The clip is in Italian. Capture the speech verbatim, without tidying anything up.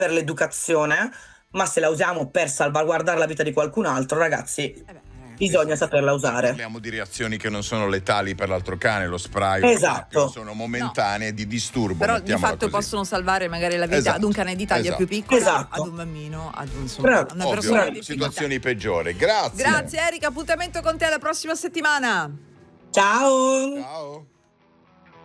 per l'educazione, ma se la usiamo per salvaguardare la vita di qualcun altro, ragazzi, Eh beh, bisogna saperla usare. Parliamo di reazioni che non sono letali per l'altro cane, lo spray, Esatto. sono momentanee, di disturbo. però di mettiamola fatto così. possono salvare magari la vita Esatto, ad un cane di taglia esatto. più piccola, Esatto. ad un bambino, ad un, insomma, Bravo. a una Ovvio, persona Ovvio. di difficoltà. situazioni peggiori. Grazie. Grazie Erika, appuntamento con te la prossima settimana. Ciao! Ciao.